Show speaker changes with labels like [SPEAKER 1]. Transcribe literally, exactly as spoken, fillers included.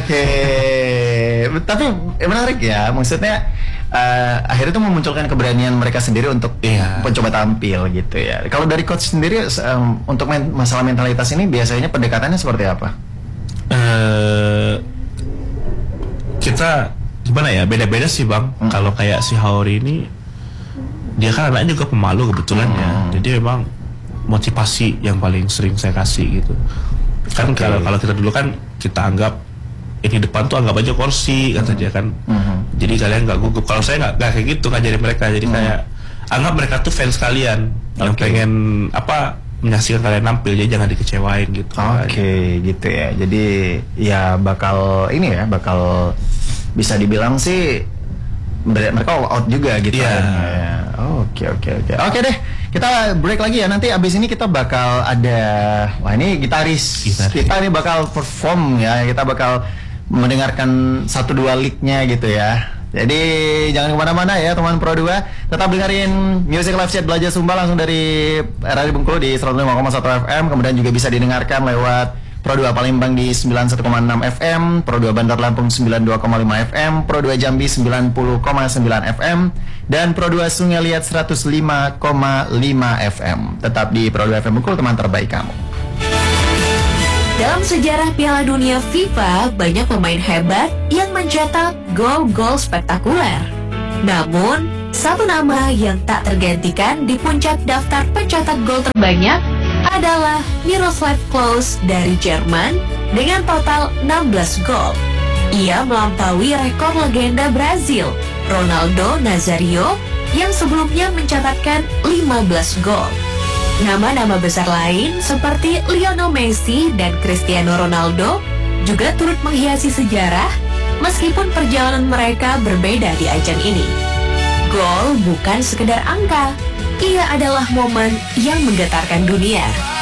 [SPEAKER 1] Oke, tapi menarik ya, maksudnya uh, akhirnya itu memunculkan keberanian mereka sendiri untuk
[SPEAKER 2] yeah.
[SPEAKER 1] mencoba tampil gitu ya. Kalau dari coach sendiri um, untuk men- masalah mentalitas ini biasanya pendekatannya seperti apa?
[SPEAKER 2] Uh, kita gimana ya, beda-beda sih bang. Hmm. Kalau kayak si Haori ini, dia kan anaknya juga pemalu kebetulan hmm. ya, jadi memang motivasi yang paling sering saya kasih gitu. Kan okay. kalau kalau kita dulu kan kita anggap ini depan tuh anggap aja kursi kata mm-hmm. dia kan. Mm-hmm. Jadi kalian nggak gugup. Kalau saya nggak nggak kayak gitu ngajarin mereka. Jadi mm-hmm. kayak anggap mereka tuh fans kalian okay. yang pengen apa menyaksikan kalian nampil. Jadi jangan dikecewain gitu.
[SPEAKER 1] Oke okay, gitu ya. Jadi ya bakal ini ya bakal bisa dibilang sih mereka all out juga gitu.
[SPEAKER 2] Iya.
[SPEAKER 1] Yeah. Oke oke oke. Oke deh. Kita break lagi ya, nanti abis ini kita bakal ada, wah ini gitaris, gitaris. Kita ini bakal perform ya, kita bakal mendengarkan satu dua licknya gitu ya. Jadi jangan kemana-mana ya teman Pro dua, tetap dengerin Music Live Chat Belajar Sumba langsung dari Radio Bengkulu di seratus lima koma satu F M, kemudian juga bisa didengarkan lewat Pro dua Palembang di sembilan puluh satu koma enam F M, Pro dua Bandar Lampung sembilan puluh dua koma lima F M, Pro dua Jambi sembilan puluh koma sembilan F M, dan Pro dua Sungai Liat seratus lima koma lima F M. Tetap di Pro dua F M Bengkulu, teman terbaik kamu.
[SPEAKER 3] Dalam sejarah Piala Dunia FIFA, banyak pemain hebat yang mencetak gol-gol spektakuler. Namun, satu nama yang tak tergantikan di puncak daftar pencetak gol terbanyak adalah Miroslav Klose dari Jerman dengan total enam belas gol. Ia melampaui rekor legenda Brazil, Ronaldo Nazario, yang sebelumnya mencatatkan lima belas gol. Nama-nama besar lain seperti Lionel Messi dan Cristiano Ronaldo juga turut menghiasi sejarah meskipun perjalanan mereka berbeda di ajang ini. Gol bukan sekedar angka, ia adalah momen yang menggetarkan dunia.